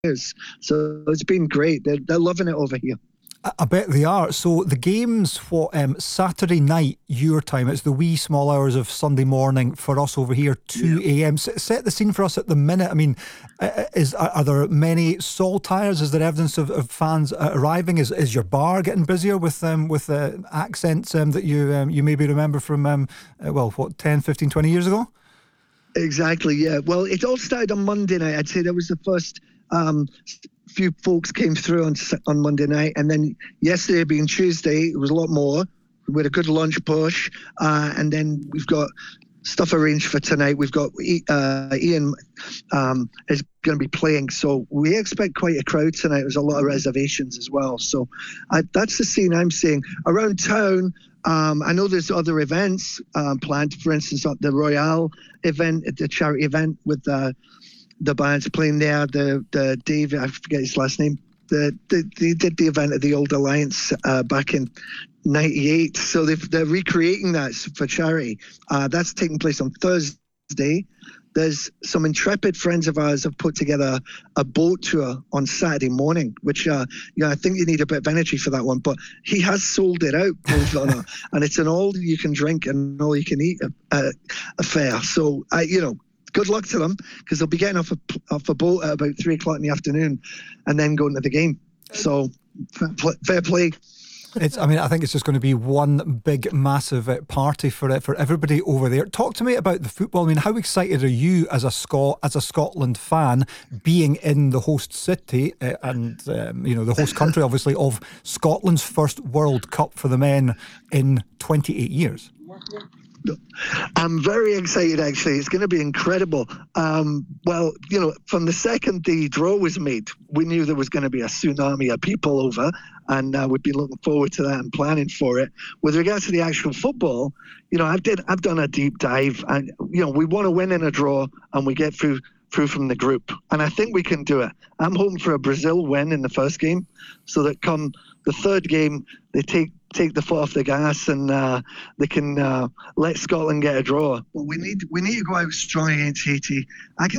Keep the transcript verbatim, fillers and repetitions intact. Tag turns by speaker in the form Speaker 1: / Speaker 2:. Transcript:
Speaker 1: years. So it's been great. They're, they're loving it over here.
Speaker 2: I bet they are. So the game's what, um, Saturday night your time. It's the wee small hours of Sunday morning for us over here, two a.m. Set the scene for us at the minute. I mean, is are, are there many saltires? Is there evidence of, of fans uh, arriving? Is is your bar getting busier with um, with uh, accents um, that you um, you maybe remember from um, uh, well, what, ten, fifteen, twenty years ago?
Speaker 1: Exactly, yeah. Well, it all started on Monday night. I'd say that was the first um, few folks came through on on Monday night. And then yesterday being Tuesday, it was a lot more. We had a good lunch push. Uh, and then we've got stuff arranged for tonight. We've got uh, Ian um, is going to be playing. So we expect quite a crowd tonight. There's a lot of reservations as well. So I, that's the scene I'm seeing. Around town, Um, I know there's other events um, planned. For instance, the Royale event, the charity event with uh, the bands playing there. The the Dave, I forget his last name. The, the they did the event at the Old Alliance uh, back in ninety-eight. So they've, they're recreating that for charity. Uh, that's taking place on Thursday. There's some intrepid friends of ours have put together a boat tour on Saturday morning, which, uh, yeah, I think you need a bit of energy for that one. But he has sold it out, believe it or not. And it's an all-you-can-drink and all-you-can-eat uh, affair. So, I, you know, good luck to them, because they'll be getting off a, off a boat at about three o'clock in the afternoon and then going to the game. So, fair play.
Speaker 2: It's, I mean, I think it's just going to be one big, massive uh, party for it for everybody over there. Talk to me about the football. I mean, how excited are you as a Scot, as a Scotland fan, being in the host city uh, and um, you know, the host country, obviously, of Scotland's first World Cup for the men in twenty-eight years?
Speaker 1: I'm very excited, actually. It's going to be incredible. Um, well, you know, from the second the draw was made, we knew there was going to be a tsunami of people over, and uh, we'd be looking forward to that and planning for it. With regards to the actual football, you know, I've did I've done a deep dive, and you know, we want to win in a draw, and we get through through from the group, and I think we can do it. I'm hoping for a Brazil win in the first game, so that come the third game, they take take the foot off the gas and uh, they can uh, let Scotland get a draw. Well, we need we need to go out strong against Haiti. I can